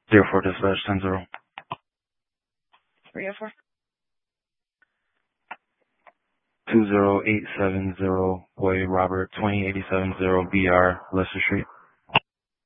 04 dispatch 10-0. 304. 20870 Boy Robert 20870 BR Leicester Street.